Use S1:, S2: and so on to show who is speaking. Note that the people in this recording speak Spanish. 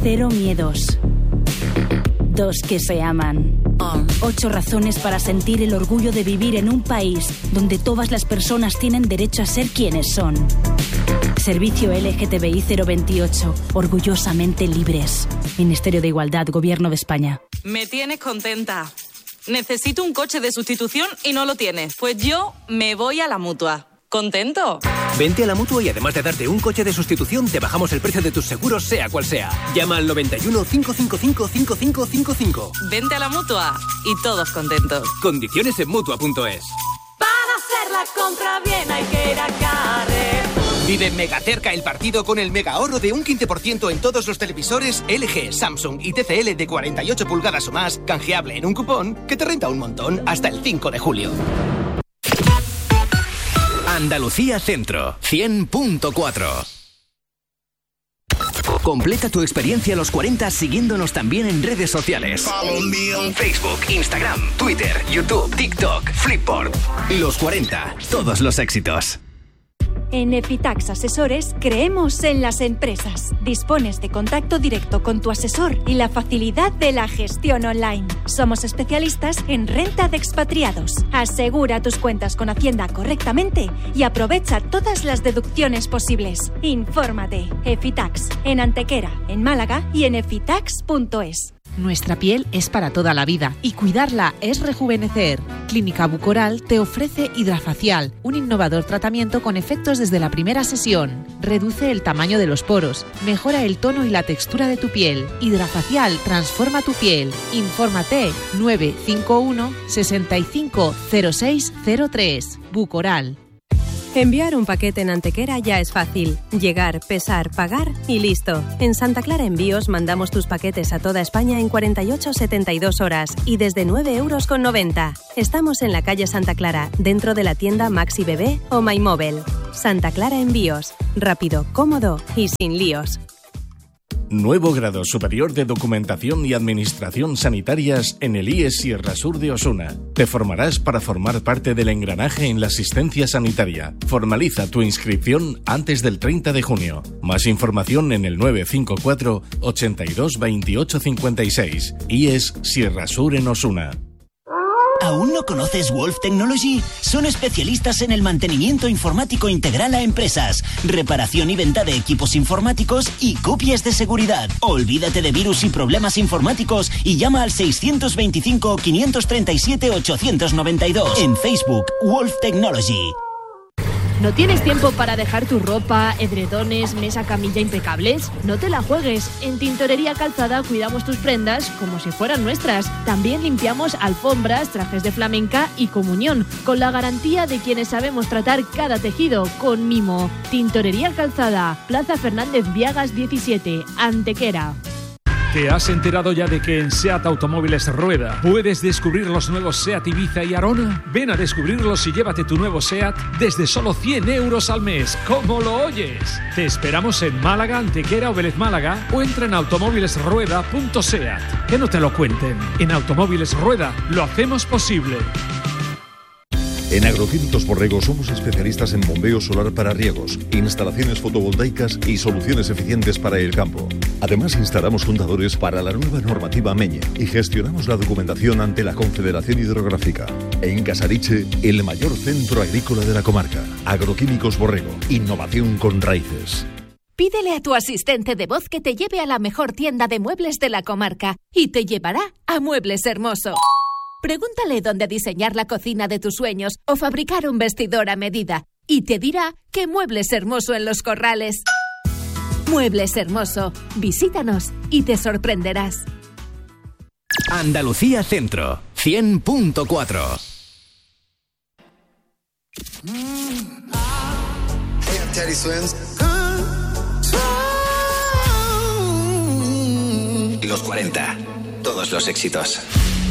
S1: 0 miedos. 2 que se aman. 8 razones para sentir el orgullo de vivir en un país donde todas las personas tienen derecho a ser quienes son. Servicio LGTBI 028. Orgullosamente libres. Ministerio de Igualdad, Gobierno de España.
S2: Me tienes contenta. Necesito un coche de sustitución y no lo tienes. Pues yo me voy a la Mutua. ¿Contento?
S3: Vente a la Mutua y además de darte un coche de sustitución, te bajamos el precio de tus seguros, sea cual sea. Llama al 91 555 5555.
S2: Vente a la Mutua y todos contentos.
S3: Condiciones en Mutua.es.
S4: Para hacer la compra bien hay que ir a Carrefour.
S5: Vive mega cerca el partido con el mega ahorro de un 15% en todos los televisores LG, Samsung y TCL de 48 pulgadas o más, canjeable en un cupón que te renta un montón hasta el 5 de julio.
S6: Andalucía Centro, 100.4. Completa tu experiencia a los 40 siguiéndonos también en redes sociales. Facebook, Instagram, Twitter, YouTube, TikTok, Flipboard. Los 40, todos los éxitos.
S7: En Efitax Asesores creemos en las empresas. Dispones de contacto directo con tu asesor y la facilidad de la gestión online. Somos especialistas en renta de expatriados. Asegura tus cuentas con Hacienda correctamente y aprovecha todas las deducciones posibles. Infórmate. Efitax, en Antequera, en Málaga y en efitax.es.
S8: Nuestra piel es para toda la vida y cuidarla es rejuvenecer. Clínica Bucoral te ofrece Hidrafacial, un innovador tratamiento con efectos desde la primera sesión. Reduce el tamaño de los poros, mejora el tono y la textura de tu piel. Hidrafacial transforma tu piel. Infórmate 951 65 0603. Bucoral.
S9: Enviar un paquete en Antequera ya es fácil. Llegar, pesar, pagar y listo. En Santa Clara Envíos mandamos tus paquetes a toda España en 48-72 horas y desde 9,90 €. Estamos en la calle Santa Clara, dentro de la tienda Maxi Bebé o MyMobile. Santa Clara Envíos. Rápido, cómodo y sin líos.
S10: Nuevo grado superior de documentación y administración sanitarias en el IES Sierra Sur de Osuna. Te formarás para formar parte del engranaje en la asistencia sanitaria. Formaliza tu inscripción antes del 30 de junio. Más información en el 954 82 28 56. IES Sierra Sur en Osuna.
S11: ¿Aún no conoces Wolf Technology? Son especialistas en el mantenimiento informático integral a empresas, reparación y venta de equipos informáticos y copias de seguridad. Olvídate de virus y problemas informáticos y llama al 625 537 892. En Facebook, Wolf Technology.
S12: ¿No tienes tiempo para dejar tu ropa, edredones, mesa, camilla impecables? No te la juegues. En Tintorería Calzada cuidamos tus prendas como si fueran nuestras. También limpiamos alfombras, trajes de flamenca y comunión, con la garantía de quienes sabemos tratar cada tejido con mimo. Tintorería Calzada, Plaza Fernández Viagas 17, Antequera.
S13: ¿Te has enterado ya de que en SEAT Automóviles Rueda puedes descubrir los nuevos SEAT Ibiza y Arona? Ven a descubrirlos y llévate tu nuevo SEAT desde solo 100 € al mes. ¿Cómo lo oyes? Te esperamos en Málaga, Antequera o Vélez Málaga o entra en automóvilesrueda.seat. Que no te lo cuenten. En Automóviles Rueda lo hacemos posible.
S14: En Agroquímicos Borrego somos especialistas en bombeo solar para riegos, instalaciones fotovoltaicas y soluciones eficientes para el campo. Además, instalamos contadores para la nueva normativa MEñe y gestionamos la documentación ante la Confederación Hidrográfica. En Casariche, el mayor centro agrícola de la comarca. Agroquímicos Borrego, innovación con raíces.
S15: Pídele a tu asistente de voz que te lleve a la mejor tienda de muebles de la comarca y te llevará a Muebles Hermoso. Pregúntale dónde diseñar la cocina de tus sueños o fabricar un vestidor a medida y te dirá que Muebles Hermoso en Los Corrales. Muebles Hermoso. Visítanos y te sorprenderás.
S6: Andalucía Centro, 100.4. Los 40, todos los éxitos.